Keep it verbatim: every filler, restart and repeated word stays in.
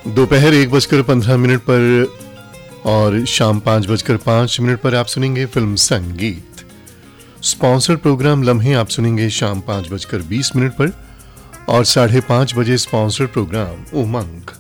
दोपहर एक बजकर पंद्रह मिनट पर और शाम पाँच बजकर पाँच मिनट पर आप सुनेंगे फिल्म संगीत। स्पॉन्सर्ड प्रोग्राम लम्हे आप सुनेंगे शाम पाँच बजकर बीस मिनट पर और साढ़े पाँच बजे स्पॉन्सर्ड प्रोग्राम उमंग।